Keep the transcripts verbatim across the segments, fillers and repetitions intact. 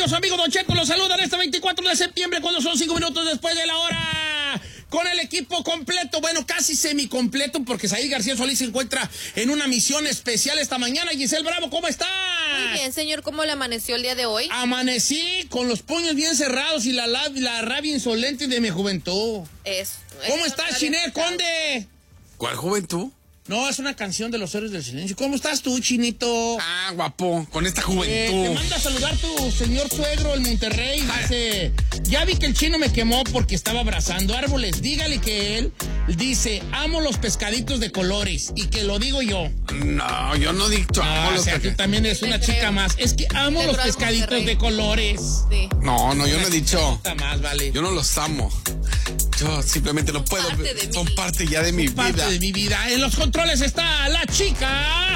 Bienvenidos, amigos. Don Cheto los saludan este veinticuatro de septiembre cuando son cinco minutos después de la hora. Con el equipo completo, bueno, casi semicompleto, porque Said García Solís se encuentra en una misión especial esta mañana. Giselle Bravo, ¿cómo está? Muy bien, señor. ¿Cómo le amaneció el día de hoy? Amanecí con los puños bien cerrados y la, la, la rabia insolente de mi juventud. Es, ¿Cómo estás, Chinel Conde? ¿Cuál juventud? No, es una canción de los Héroes del Silencio. ¿Cómo estás tú, Chinito? Ah, guapo, con esta juventud. Eh, te manda a saludar tu señor suegro, el Monterrey. Dice, ya vi que el chino me quemó porque estaba abrazando árboles. Dígale que él dice, amo los pescaditos de colores. Y que lo digo yo. No, yo no he dicho Ah, amo o los sea, tú también eres una Le chica creo. más. Es que amo Le los creo al pescaditos Monterrey. de colores. Sí. No, no, yo no he dicho. Está más, vale. Yo no los amo. Yo simplemente no puedo. parte de Son mí. parte ya de mi Parte vida. de mi vida. En los controles está la chica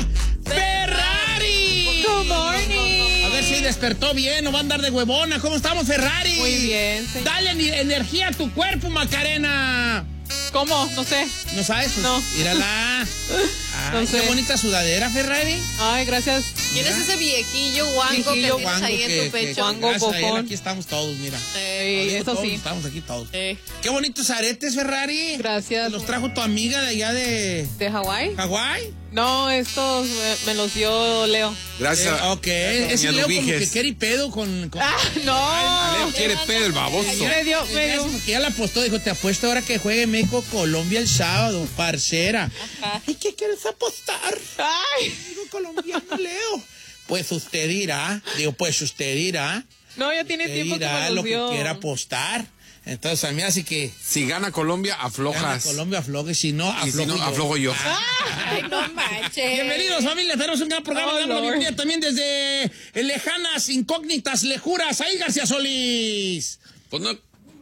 Ferrari. Good morning. A ver si despertó bien o va a andar de huevona. ¿Cómo estamos, Ferrari? Muy bien, señor. Dale ni- energía a tu cuerpo, Macarena. ¿Cómo? No sé. ¿No sabes? Pues, No. mírala. Ay, No sé. qué bonita sudadera, Ferrari. Ay, gracias. ¿Quién es Mira. ese viejillo guango que Viejillo tienes ahí en que- tu pecho? que- Guango, gracias a él, bofón. aquí estamos todos, mira. Eh, Sí, Digo eso todos, sí. Estamos aquí todos. eh. Qué bonitos aretes, Ferrari. Gracias. ¿Te los trajo tu amiga de allá de ¿De Hawái? Hawái? No, estos eh, me los dio Leo. Gracias. Eh, ok, ese Doña Leo como Lubiges. que quiere pedo con... con... ¡Ah, no! Leo quiere pedo el baboso. Me dio, me dio. Porque ya la apostó, dijo, te apuesto ahora que juegue México-Colombia el sábado, parcera. ¿Y qué quieres apostar? ¡Ay! Digo, colombiano, Leo. Pues usted dirá, digo, pues usted dirá, No, ya tiene usted tiempo que dirá me lo los que dio. quiera apostar. Entonces, a mí así que... Si gana Colombia, Gana aflojas. Colombia afloje, si no, Y si aflojo no, yo. aflojo yo. Ay, no manches. Bienvenidos, familia. Tenemos un gran programa. Oh, Damos la Lord. bienvenida también desde lejanas, incógnitas, lejuras. Ahí, García Solís. Pues no.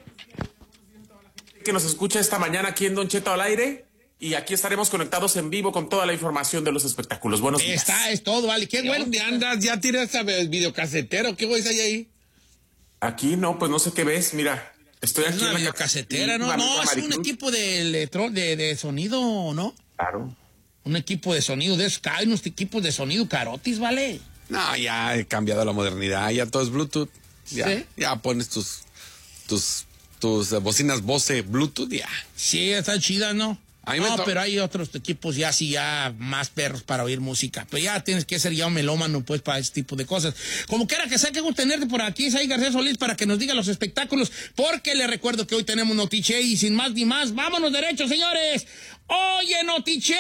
Que nos escucha esta mañana aquí en Don Cheto al aire. Y aquí estaremos conectados en vivo con toda la información de los espectáculos. Buenos días. Está, es todo, vale. Qué bueno. ¿Dónde andas? ¿Ya tienes a videocasetero? ¿Qué güey hay ahí? Aquí no, pues no sé qué ves. Mira, estoy Es aquí. una en la videocasetera, ¿no? Mar- No, es un Maricruz. equipo de, electro, de, de sonido, ¿no? Claro. Un equipo de sonido de esos. Hay unos equipos de sonido carotis, ¿vale? No, ya he cambiado la modernidad. Ya todo es Bluetooth. Ya, ¿Sí? ya pones tus, tus, tus eh, bocinas Bose Bluetooth, ya. Sí, están chidas, ¿no? A mí me No, to- pero hay otros equipos ya sí, ya más perros para oír música. Pero ya tienes que ser ya un melómano, pues, para ese tipo de cosas. Como quiera que sea, que gusto tenerte por aquí, Said García Solís, para que nos diga los espectáculos, porque le recuerdo que hoy tenemos Notiche y sin más ni más, vámonos derecho, señores. ¡Oye, Notiche!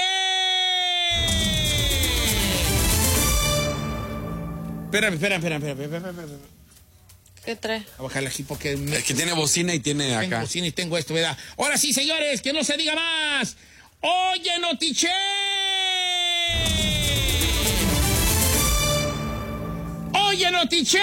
Espérame, espérame, espérame, espérame, espérame, espérame. ¿Qué trae? A bajarle aquí porque me... Es que tiene bocina y tiene Tengo acá. bocina y tengo esto, ¿verdad? Ahora sí, señores, que no se diga más. ¡Oye, Notiche! ¡Oye, Notiche!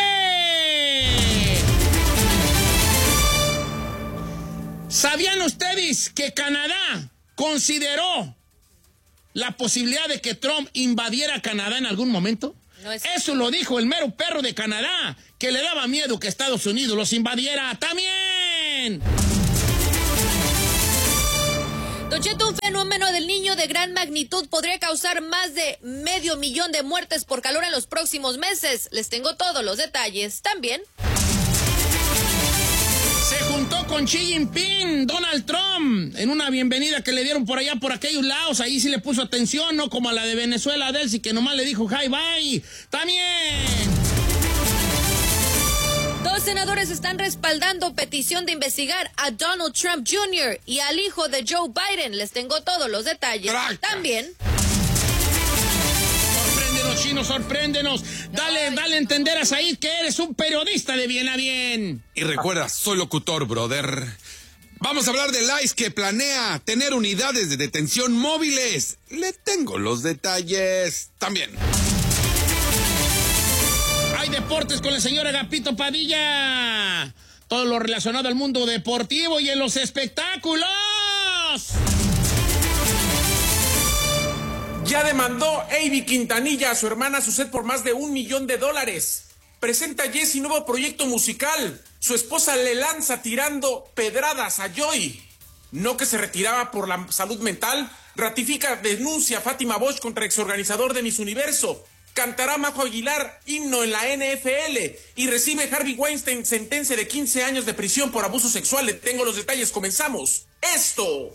¿Sabían ustedes que Canadá consideró la posibilidad de que Trump invadiera Canadá en algún momento? No es- Eso lo dijo el mero perro de Canadá, que le daba miedo que Estados Unidos los invadiera también. Don Cheto, un fenómeno del niño de gran magnitud podría causar más de medio millón de muertes por calor en los próximos meses. Les tengo todos los detalles también. Se juntó con Xi Jinping, Donald Trump, en una bienvenida que le dieron por allá, por aquellos lados. Ahí sí le puso atención, no como a la de Venezuela, Delcy, que nomás le dijo hi, bye. También. Dos senadores están respaldando petición de investigar a Donald Trump junior y al hijo de Joe Biden. Les tengo todos los detalles Tracas. también. Sorpréndenos, chino, sorpréndenos. Dale, dale a entender a Said que eres un periodista de bien a bien. Y recuerda, soy locutor, brother. Vamos a hablar del I C E que planea tener unidades de detención móviles. Le tengo los detalles también. Hay deportes con el señor Agapito Padilla. Todo lo relacionado al mundo deportivo y en los espectáculos. Ya demandó Avi Quintanilla a su hermana Suset por más de un millón de dólares. Presenta Jessie nuevo proyecto musical. Su esposa le lanza tirando pedradas a Joy. No que se retiraba por la salud mental. Ratifica denuncia Fátima Bosch contra exorganizador de Miss Universo. Cantará Majo Aguilar himno en la N F L y recibe Harvey Weinstein sentencia de quince años de prisión por abuso sexual. Le tengo los detalles, comenzamos. Esto,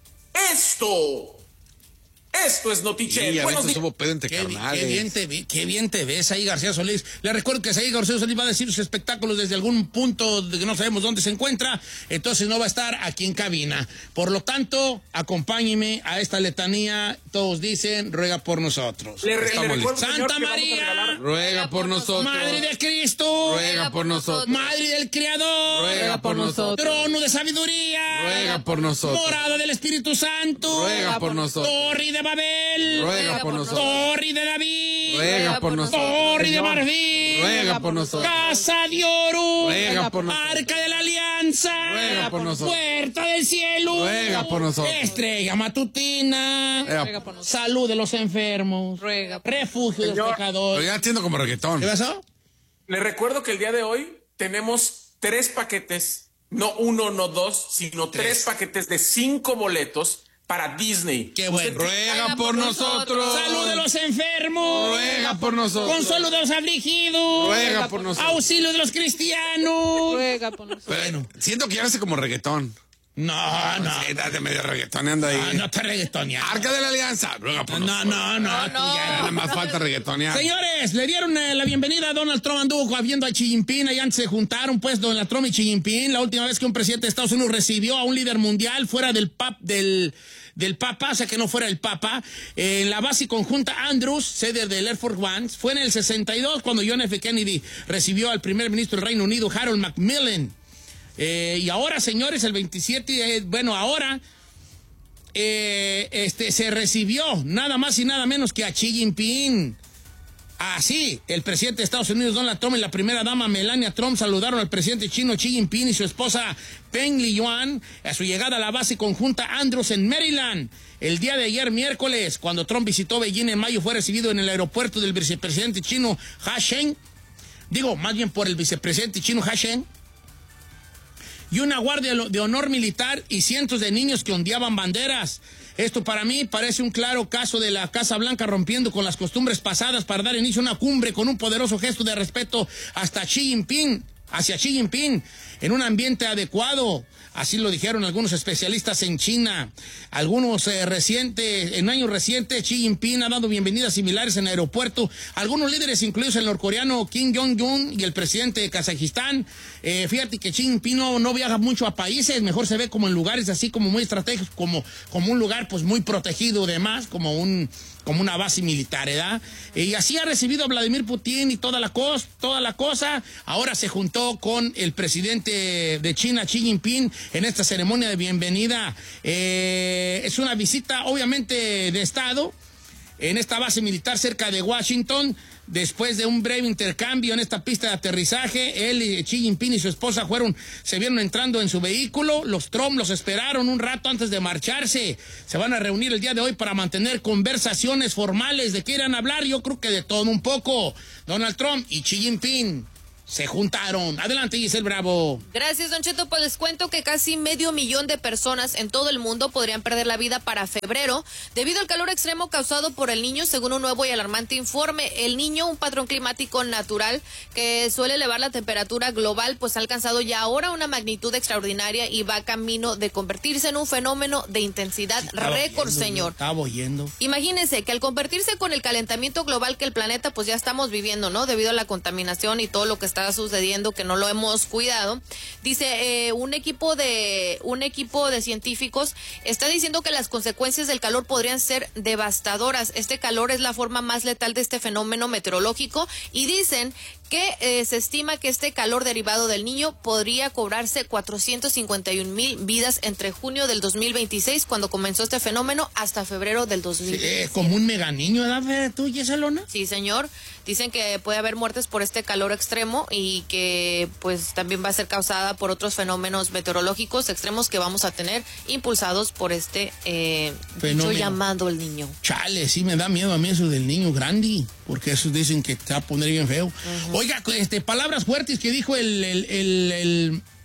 esto, esto es Notiche. Y a Buenos veces días. hubo pedo entre Qué, carnales. qué bien te ve- qué bien te ves ahí, García Solís. Le recuerdo que ahí García Solís va a decir sus espectáculos desde algún punto de que no sabemos dónde se encuentra, entonces no va a estar aquí en cabina. Por lo tanto, acompáñeme a esta letanía. Todos dicen, ruega por nosotros. Le, re- le Estamos recuerdo, listos. señor, Santa que vamos a María. regalar- Ruega por nosotros. Madre de Cristo, Ruega por nosotros. Madre del Creador, Ruega por nosotros. trono de sabiduría, Ruega por nosotros. morada del Espíritu Santo, Ruega por nosotros. Torre de Babel, Ruega por nosotros. Torre de David, Ruega por nosotros. Torre de Marfil, Ruega por nosotros. Casa de Oro, Ruega por nosotros. Arca de la Alianza, Ruega por nosotros. Puerta del Cielo, Ruega por nosotros. Estrella matutina, Ruega por nosotros. salud de los enfermos, Ruega por refugio de los Señor. Pero pecadores. ya entiendo como reggaetón. ¿Qué pasó? Le recuerdo que el día de hoy tenemos tres paquetes, no uno, no dos, sino tres, paquetes de cinco boletos para Disney. Qué bueno. Ruega por nosotros. Salud de los enfermos, Ruega por nosotros. consuelo de los afligidos, Ruega por nosotros. auxilio de los cristianos. Ruega por nosotros. Bueno, siento que ya hace como reggaetón. No, no, Sí, date medio reggaetoneando ahí. no, no te reggaetoneando. Arca de la Alianza. Ruega por No, nosotros. no, no, tú ya- Nada más falta reggaetonear. Señores, le dieron eh, la bienvenida a Donald Trump, anduvo viendo a Xi Jinping, y antes se juntaron, pues, Donald Trump y Xi Jinping. La última vez que un presidente de Estados Unidos recibió a un líder mundial fuera del pap, del, del Papa, o sea, que no fuera el Papa, eh, en la base conjunta Andrews, sede del Air Force One, fue en el sesenta y dos cuando John F. Kennedy recibió al primer ministro del Reino Unido, Harold Macmillan. Eh, y ahora, señores, el veintisiete, eh, bueno, ahora eh, este, se recibió nada más y nada menos que a Xi Jinping. Así, el presidente de Estados Unidos, Donald Trump, y la primera dama, Melania Trump, saludaron al presidente chino Xi Jinping y su esposa Peng Liyuan a su llegada a la base conjunta Andrews en Maryland. El día de ayer, miércoles, cuando Trump visitó Beijing en mayo, fue recibido en el aeropuerto del vicepresidente chino Ha Sheng. Digo, más bien por el vicepresidente chino Ha Sheng. Y una guardia de honor militar y cientos de niños que ondeaban banderas. Esto para mí parece un claro caso de la Casa Blanca rompiendo con las costumbres pasadas para dar inicio a una cumbre con un poderoso gesto de respeto hasta Xi Jinping, hacia Xi Jinping, en un ambiente adecuado. Así lo dijeron algunos especialistas en China. Algunos eh, recientes, en años recientes, Xi Jinping ha dado bienvenidas similares en el aeropuerto. Algunos líderes, incluidos el norcoreano Kim Jong-un y el presidente de Kazajistán. Eh, fíjate que Xi Jinping no, no viaja mucho a países, mejor se ve como en lugares así como muy estratégicos, como, como un lugar pues muy protegido demás, como un... como una base militar, ¿verdad? Y así ha recibido a Vladimir Putin y toda la, cos, toda la cosa. Ahora se juntó con el presidente de China, Xi Jinping, en esta ceremonia de bienvenida. Eh, es una visita, obviamente, de Estado en esta base militar cerca de Washington. Después de un breve intercambio en esta pista de aterrizaje, él y Xi Jinping y su esposa fueron, se vieron entrando en su vehículo. Los Trump los esperaron un rato antes de marcharse. Se van a reunir el día de hoy para mantener conversaciones formales. ¿De qué irán a hablar? Yo creo que de todo un poco. Donald Trump y Xi Jinping se juntaron. Adelante, Giselle Bravo. Gracias, Don Cheto. Pues les cuento que casi medio millón de personas en todo el mundo podrían perder la vida para febrero debido al calor extremo causado por el Niño, según un nuevo y alarmante informe. El Niño, un patrón climático natural que suele elevar la temperatura global, pues ha alcanzado ya ahora una magnitud extraordinaria y va camino de convertirse en un fenómeno de intensidad récord, señor. Estaba oyendo. Imagínense que al convertirse con el calentamiento global que el planeta pues ya estamos viviendo, ¿no? Debido a la contaminación y todo lo que está sucediendo, que no lo hemos cuidado. Dice, eh, un equipo de un equipo de científicos está diciendo que las consecuencias del calor podrían ser devastadoras. Este calor es la forma más letal de este fenómeno meteorológico y dicen que eh, se estima que este calor derivado del Niño podría cobrarse cuatrocientos cincuenta y un mil vidas entre junio del dos mil veintiséis, cuando comenzó este fenómeno, hasta febrero del dos mil veintisiete. Sí, eh, como un mega niño, ¿verdad, tú, Giselona? Sí, señor. Dicen que puede haber muertes por este calor extremo y que pues también va a ser causada por otros fenómenos meteorológicos extremos que vamos a tener impulsados por este eh, bicho llamado el Niño. Chale, sí me da miedo a mí eso del niño grande, porque esos dicen que te va a poner bien feo. Uh-huh. Oiga, este, palabras fuertes que dijo el, el, el, el,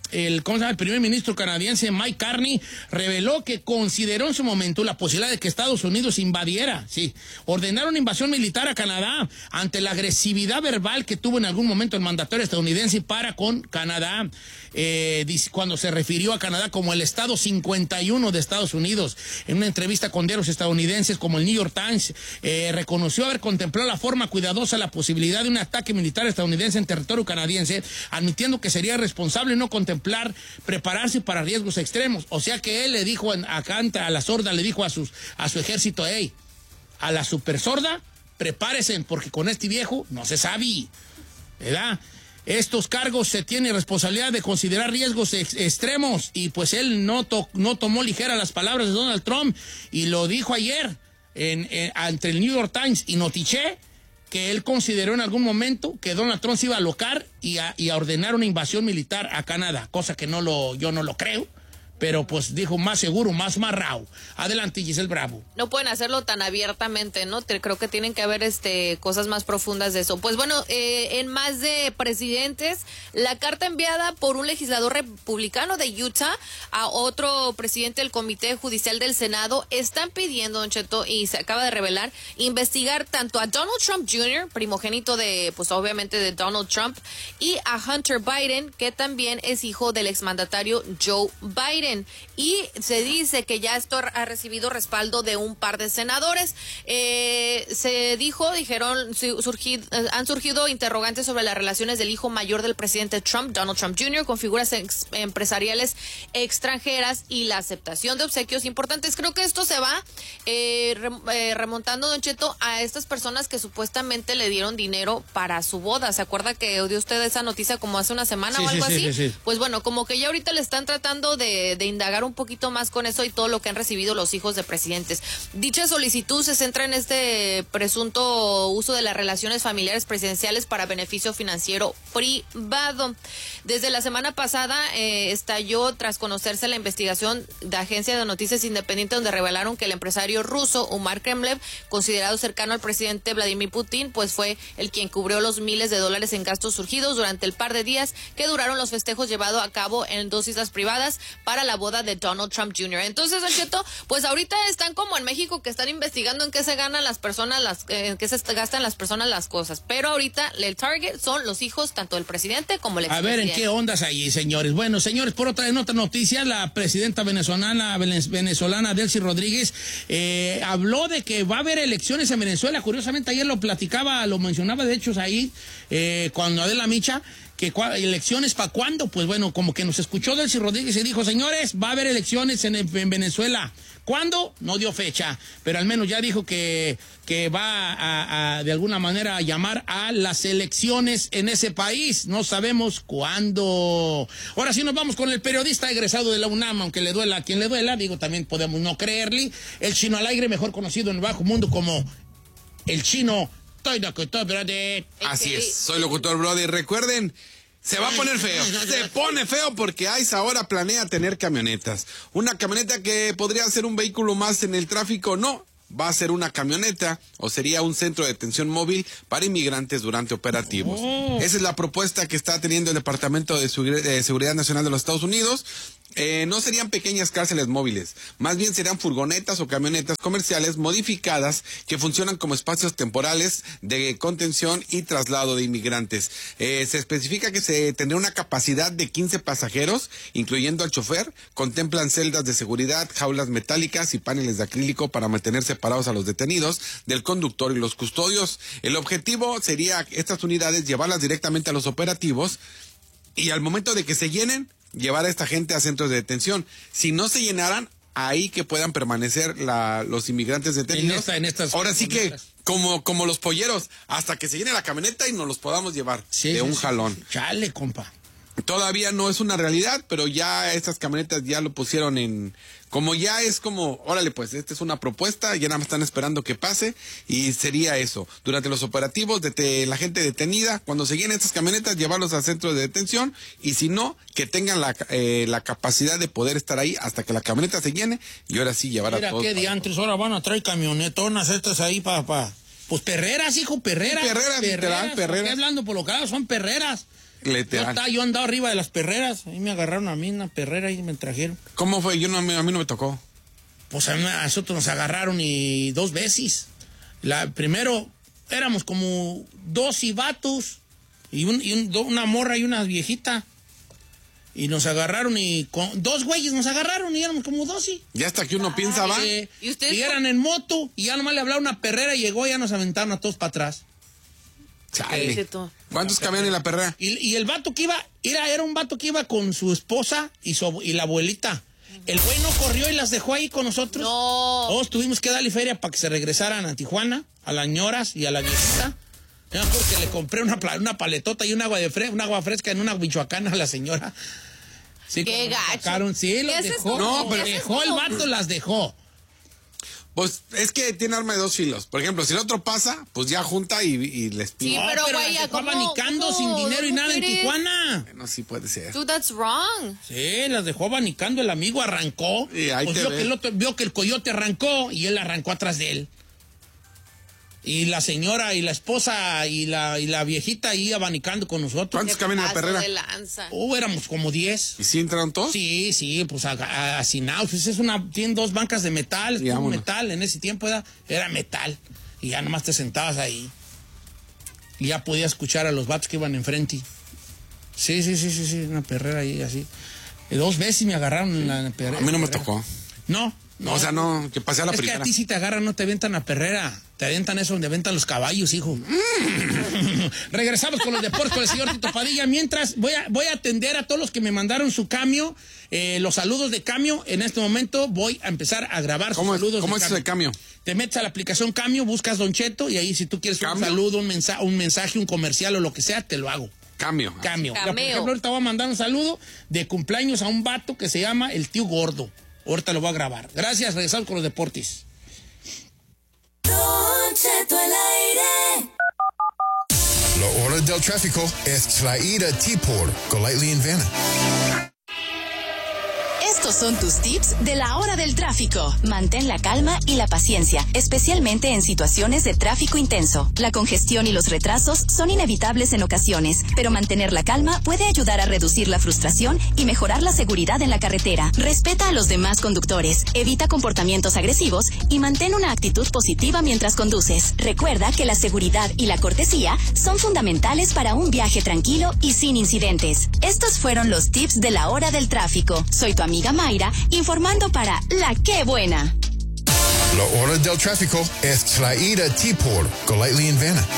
el, ¿cómo se llama? El primer ministro canadiense Mike Carney reveló que consideró en su momento la posibilidad de que Estados Unidos invadiera, sí, ordenar una invasión militar a Canadá ante la agresividad verbal que tuvo en algún momento el mandatario estadounidense para con Canadá, eh, cuando se refirió a Canadá como el estado cincuenta y uno de Estados Unidos. En una entrevista con diarios estadounidenses como el New York Times, eh, reconoció haber contemplado la forma cuidadosa la posibilidad de un ataque militar estadounidense en territorio canadiense, admitiendo que sería responsable no contemplar prepararse para riesgos extremos. O sea que él le dijo acá a la sorda, le dijo a, sus, a su ejército, hey, a la super sorda, prepárense, porque con este viejo no se sabe, ¿verdad? Estos cargos se tiene responsabilidad de considerar riesgos ex extremos y pues él no, to no tomó ligera las palabras de Donald Trump y lo dijo ayer en, en, entre el New York Times y Notiché, que él consideró en algún momento que Donald Trump se iba a alocar y a, y a ordenar una invasión militar a Canadá, cosa que no lo, yo no lo creo. Pero pues dijo más seguro, más marrao. Adelante, Giselle Bravo. No pueden hacerlo tan abiertamente, ¿no? Te, creo que tienen que haber este, cosas más profundas de eso. Pues bueno, eh, en más de presidentes, la carta enviada por un legislador republicano de Utah a otro presidente del Comité Judicial del Senado están pidiendo, Don Cheto, y se acaba de revelar, investigar tanto a Donald Trump junior, primogénito de, pues obviamente de Donald Trump, y a Hunter Biden, que también es hijo del exmandatario Joe Biden. Y se dice que ya esto ha recibido respaldo de un par de senadores. Eh, se dijo, dijeron, surgid, han surgido interrogantes sobre las relaciones del hijo mayor del presidente Trump, Donald Trump junior, con figuras ex, empresariales extranjeras y la aceptación de obsequios importantes. Creo que esto se va eh, re, eh, remontando, Don Cheto, a estas personas que supuestamente le dieron dinero para su boda. ¿Se acuerda que dio usted esa noticia como hace una semana sí, o algo sí, así? Sí, sí, sí. Pues bueno, como que ya ahorita le están tratando de de indagar un poquito más con eso y todo lo que han recibido los hijos de presidentes. Dicha solicitud se centra en este presunto uso de las relaciones familiares presidenciales para beneficio financiero privado. Desde la semana pasada eh, estalló tras conocerse la investigación de Agencia de Noticias Independiente, donde revelaron que el empresario ruso Umar Kremlev, considerado cercano al presidente Vladimir Putin, pues fue el quien cubrió los miles de dólares en gastos surgidos durante el par de días que duraron los festejos llevados a cabo en dos islas privadas para la boda de Donald Trump junior Entonces, Don Cheto, pues ahorita están como en México, que están investigando en qué se ganan las personas, las, eh, en qué se gastan las personas las cosas. Pero ahorita el target son los hijos tanto del presidente como el expresidente. A ver, ¿en qué ondas ahí, señores? Bueno, señores, por otra, en otra noticia, la presidenta venezolana, venezolana Delcy Rodríguez eh, habló de que va a haber elecciones en Venezuela. Curiosamente, ayer lo platicaba, lo mencionaba de hecho ahí, eh, cuando Adela Micha, que elecciones para cuándo, pues bueno, como que nos escuchó Delcy Rodríguez y dijo, señores, va a haber elecciones en, en Venezuela. ¿Cuándo? No dio fecha, pero al menos ya dijo que, que va a, a, de alguna manera, a llamar a las elecciones en ese país. No sabemos cuándo. Ahora sí nos vamos con el periodista egresado de la UNAM, aunque le duela a quien le duela, digo, también podemos no creerle. El Chino al Aire, mejor conocido en el bajo mundo como el Chino. Así es, soy locutor, brother. Recuerden, se va a poner feo. Se pone feo porque I C E ahora planea tener camionetas. Una camioneta que podría ser un vehículo más en el tráfico, no. Va a ser una camioneta o sería un centro de detención móvil para inmigrantes durante operativos. Oh. Esa es la propuesta que está teniendo el Departamento de Seguridad Nacional de los Estados Unidos. Eh, no serían pequeñas cárceles móviles, más bien serían furgonetas o camionetas comerciales modificadas que funcionan como espacios temporales de contención y traslado de inmigrantes. Eh, se especifica que se tendrá una capacidad de quince pasajeros, incluyendo al chofer. Contemplan celdas de seguridad, jaulas metálicas y paneles de acrílico para mantener separados a los detenidos del conductor y los custodios. El objetivo sería estas unidades llevarlas directamente a los operativos y al momento de que se llenen, llevar a esta gente a centros de detención. Si no se llenaran, ahí que puedan permanecer la, los inmigrantes detenidos. En esta, en estas, Ahora sí que, como, como los polleros, hasta que se llene la camioneta y nos los podamos llevar sí, de sí, un sí. jalón. Chale, compa. Todavía no es una realidad, pero ya estas camionetas ya lo pusieron en... Como ya es como, órale pues, esta es una propuesta, ya nada más están esperando que pase y sería eso. Durante los operativos, de la gente detenida, cuando se llenen estas camionetas, llevarlos al centro de detención y si no, que tengan la, eh, la capacidad de poder estar ahí hasta que la camioneta se llene y ahora sí llevar Mira a todos. Mira qué diantres, ahora van a traer camionetonas estas ahí para... Pa. Pues perreras, hijo, perreras. Sí, perreras, literal, perreras. Estoy hablando por lo claro, son perreras. Literal. Yo, yo andaba arriba de las perreras. Ahí me agarraron a mí una perrera y me trajeron. ¿Cómo fue? Yo no, a mí no me tocó. Pues a nosotros nos agarraron y dos veces. La, primero éramos como dos y vatos y, un, y un, una morra y una viejita. Y nos agarraron y con, dos güeyes nos agarraron y éramos como doce. Ya hasta que uno piensa, va. Eh, ¿Y ustedes y eran en moto y ya nomás le hablaba una perrera y llegó y ya nos aventaron a todos para atrás. Chale. ¿Cuántos cabían en la perrera? Y, y el vato que iba, era, era un vato que iba con su esposa y, su, y la abuelita. El güey no corrió y las dejó ahí con nosotros. No. Todos tuvimos que darle feria para que se regresaran a Tijuana, a las ñoras y a la viejita. Ya porque le compré una, una paletota y un agua, de fre un agua fresca en una michoacana a la señora. Sí, qué gacho. Sacaron, sí, los dejó. No, pero dejó el vato, las dejó. Pues es que tiene arma de dos filos. Por ejemplo, si el otro pasa, pues ya junta y, y les pide. Sí, No, pero, pero güey, las dejó ¿cómo- abanicando cómo? sin dinero y ¿Cómo nada en crees? Tijuana. Bueno, sí puede ser. Dude, that's wrong. Sí, las dejó abanicando, el amigo arrancó. Y ahí pues te vio, ve. que el otro, vio que el coyote arrancó y él arrancó atrás de él. Y la señora y la esposa y la, y la viejita ahí abanicando con nosotros. ¿Cuántos Qué caben en la paso perrera? de lanza. Oh, éramos como diez. ¿Y si entraron todos? Sí, sí, pues hacinados. Pues es una, tienen dos bancas de metal, es Y puro vámonos. metal. En ese tiempo era, era metal. Y ya nomás te sentabas ahí. Y ya podías escuchar a los vatos que iban enfrente. Sí, sí, sí, sí, sí, una perrera ahí así. Y dos veces me agarraron en la perrera. A mí no me tocó. No, No, o sea, no, que pasé a la es primera. que a ti si te agarran no te aventan a perrera. Te aventan eso donde aventan los caballos, hijo. Regresamos con los deportes con el señor Tito Padilla. Mientras voy a, voy a atender a todos los que me mandaron su cambio, eh, los saludos de cambio. En este momento voy a empezar a grabar sus ¿Cómo es, saludos ¿cómo de es eso de cambio? Te metes a la aplicación Cambio, buscas Don Cheto y ahí si tú quieres ¿Cambio? un saludo, un, mensa un mensaje, un comercial o lo que sea, te lo hago. Cambio. Cambio. Ya, por Cameo. ejemplo, ahorita voy a mandar un saludo de cumpleaños a un vato que se llama el Tío Gordo. Ahorita lo voy a grabar. Gracias, regresamos con los deportes. Don Cheto al aire. La hora del tráfico es traída a ti por Golightly and Vanna. Estos son tus tips de la hora del tráfico. Mantén la calma y la paciencia, especialmente en situaciones de tráfico intenso. La congestión y los retrasos son inevitables en ocasiones, pero mantener la calma puede ayudar a reducir la frustración y mejorar la seguridad en la carretera. Respeta a los demás conductores, evita comportamientos agresivos y mantén una actitud positiva mientras conduces. Recuerda que la seguridad y la cortesía son fundamentales para un viaje tranquilo y sin incidentes. Estos fueron los tips de la hora del tráfico. Soy tu amiga Mayra, informando para La Qué Buena. La hora del tráfico es traída a ti por Golightly and Vanna.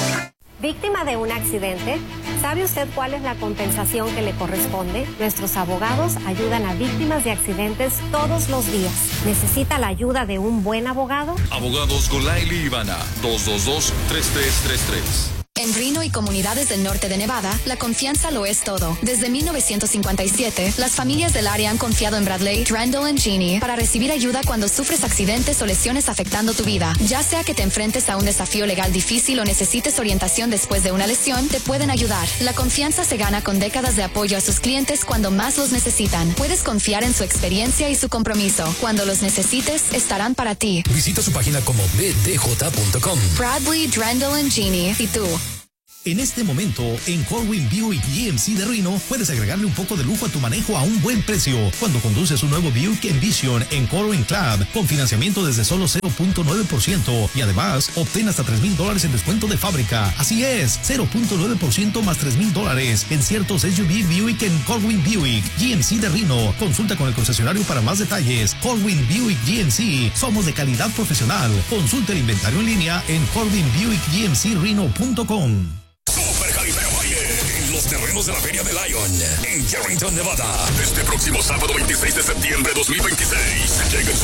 Víctima de un accidente, ¿sabe usted cuál es la compensación que le corresponde? Nuestros abogados ayudan a víctimas de accidentes todos los días. ¿Necesita la ayuda de un buen abogado? Abogados Golightly y Vanna, dos dos dos, tres tres tres tres. En Reno y comunidades del norte de Nevada, la confianza lo es todo. Desde mil novecientos cincuenta y siete, las familias del área han confiado en Bradley, Randall y Jeannie para recibir ayuda cuando sufres accidentes o lesiones afectando tu vida. Ya sea que te enfrentes a un desafío legal difícil o necesites orientación después de una lesión, te pueden ayudar. La confianza se gana con décadas de apoyo a sus clientes cuando más los necesitan. Puedes confiar en su experiencia y su compromiso. Cuando los necesites, estarán para ti. Visita su página como b d j punto com. Bradley, Randall y Jeannie. ¿Y tú? En este momento, en Corwin Buick G M C de Reno, puedes agregarle un poco de lujo a tu manejo a un buen precio. Cuando conduces un nuevo Buick Envision en Corwin Club, con financiamiento desde solo cero punto nueve por ciento. Y además, obtén hasta tres mil dólares en descuento de fábrica. Así es, cero punto nueve por ciento más tres mil dólares en ciertos S U V Buick en Corwin Buick G M C de Reno. Consulta con el concesionario para más detalles. Corwin Buick G M C. Somos de calidad profesional. Consulta el inventario en línea en corwin buick g m c reno punto com. Super Jaripeo Valle, en los terrenos de la Feria de Lion, en Carrington, Nevada. Este próximo sábado veintiséis de septiembre de dos mil veintiséis.